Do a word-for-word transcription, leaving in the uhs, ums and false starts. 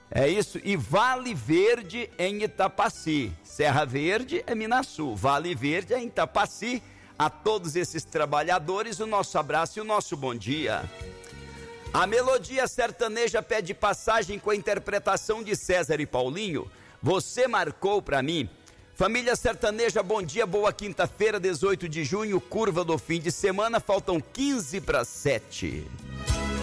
É isso, e Vale Verde em Itapaci. Serra Verde é Minasul, Vale Verde é em Itapaci. A todos esses trabalhadores, o nosso abraço e o nosso bom dia. A Melodia Sertaneja pede passagem com a interpretação de César e Paulinho. Você marcou pra mim. Família Sertaneja, bom dia, boa quinta-feira, dezoito de junho, curva do fim de semana, faltam quinze para sete.